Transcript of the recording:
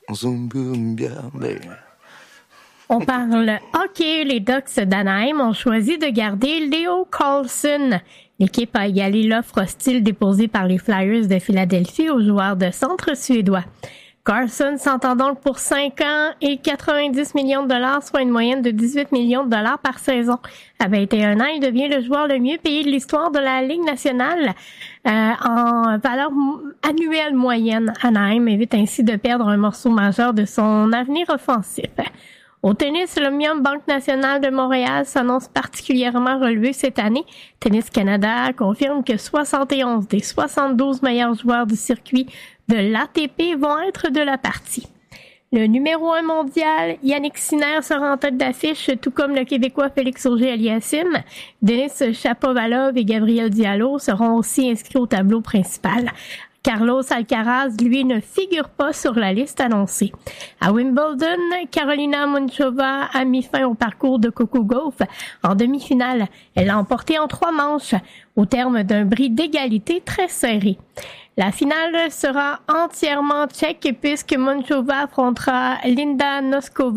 On parle hockey. Les Ducks d'Anaheim ont choisi de garder Leo Carlsson. L'équipe a égalé l'offre hostile déposée par les Flyers de Philadelphie aux joueurs de centre suédois. Carlsson s'entend donc pour 5 ans et 90 millions de dollars, soit une moyenne de 18 millions de dollars par saison. À 21 ans, il devient le joueur le mieux payé de l'histoire de la Ligue nationale en valeur annuelle moyenne. Anaheim évite ainsi de perdre un morceau majeur de son avenir offensif. Au tennis, l'Omnium Banque Nationale de Montréal s'annonce particulièrement relevé cette année. Tennis Canada confirme que 71 des 72 meilleurs joueurs du circuit de l'ATP vont être de la partie. Le numéro 1 mondial, Yannick Sinner, sera en tête d'affiche, tout comme le Québécois Félix Auger-Aliassime. Denis Shapovalov et Gabriel Diallo seront aussi inscrits au tableau principal. Carlos Alcaraz, lui, ne figure pas sur la liste annoncée. À Wimbledon, Carolina Muchova a mis fin au parcours de Coco Gauff. En demi-finale, elle a emporté en 3 manches, au terme d'un bris d'égalité très serré. La finale sera entièrement tchèque puisque Muchova affrontera Linda Noskova